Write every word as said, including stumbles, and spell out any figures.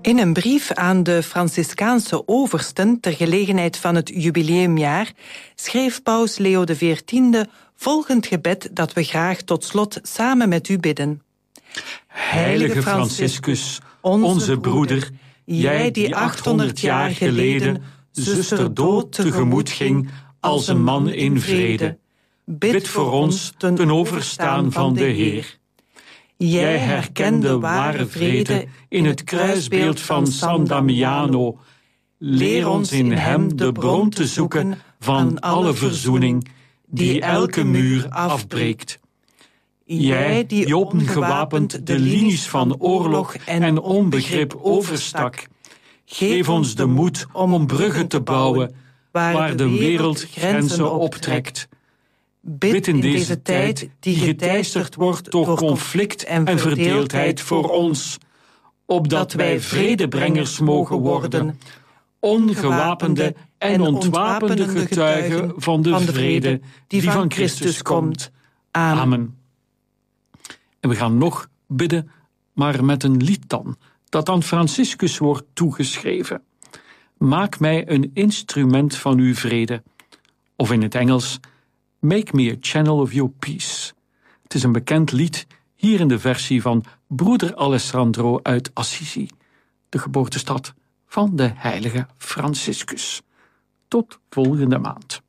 In een brief aan de Franciscaanse oversten ter gelegenheid van het jubileumjaar schreef paus Leo de veertiende volgend gebed dat we graag tot slot samen met u bidden. Heilige Franciscus, onze broeder, jij die achthonderd jaar geleden zuster dood tegemoet ging als een man in vrede, bid voor ons ten overstaan van de Heer. Jij herkende ware vrede in het kruisbeeld van San Damiano. Leer ons in hem de bron te zoeken van alle verzoening, die elke muur afbreekt. Jij die ongewapend de linies van oorlog en onbegrip overstak, geef ons de moed om bruggen te bouwen waar de wereld grenzen optrekt. Bid in deze tijd die geteisterd wordt door conflict en verdeeldheid voor ons, opdat wij vredebrengers mogen worden, ongewapende en ontwapende getuigen van de vrede die van Christus komt. Amen. En we gaan nog bidden, maar met een lied dan, dat aan Franciscus wordt toegeschreven. Maak mij een instrument van uw vrede. Of in het Engels, Make me a channel of your peace. Het is een bekend lied, hier in de versie van broeder Alessandro uit Assisi, de geboortestad van de heilige Franciscus. Tot volgende maand.